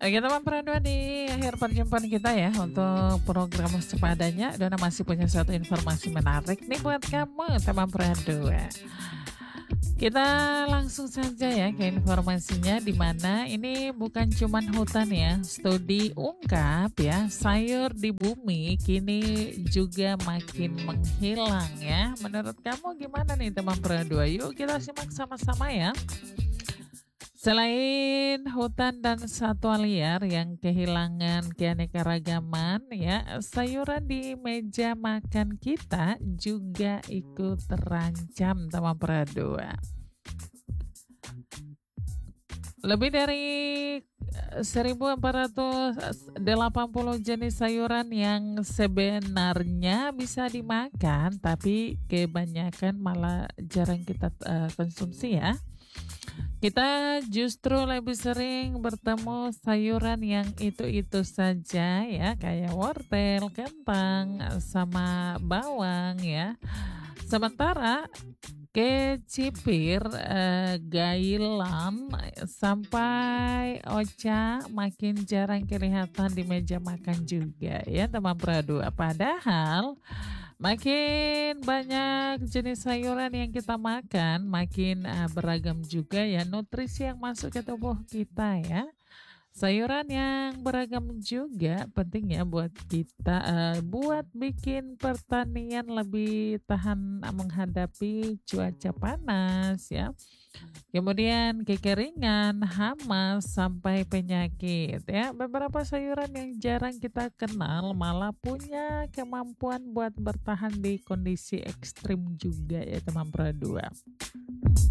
Oke teman Pradua, di akhir perjumpaan kita ya untuk program sepadanya, Dona masih punya satu informasi menarik nih buat kamu teman Pradua. Kita langsung saja ya ke informasinya, di mana ini bukan cuman hutan ya. Studi ungkap ya, sayur di bumi kini juga makin menghilang ya. Menurut kamu gimana nih teman Pradua? Yuk kita simak sama-sama ya. Selain hutan dan satwa liar yang kehilangan keanekaragaman ya, sayuran di meja makan kita juga ikut terancam teman Pradua. Lebih dari 1480 jenis sayuran yang sebenarnya bisa dimakan, tapi kebanyakan malah jarang kita konsumsi ya. Kita justru lebih sering bertemu sayuran yang itu-itu saja ya, kayak wortel, kentang, sama bawang ya. Sementara kecipir, gailan, sampai oca makin jarang kelihatan di meja makan juga ya teman Pradua. Padahal makin banyak jenis sayuran yang kita makan, makin beragam juga ya nutrisi yang masuk ke tubuh kita ya. Sayuran yang beragam juga penting ya buat kita, buat bikin pertanian lebih tahan menghadapi cuaca panas ya. Kemudian kekeringan, hama, sampai penyakit ya. Beberapa sayuran yang jarang kita kenal malah punya kemampuan buat bertahan di kondisi ekstrim juga ya teman Pradua.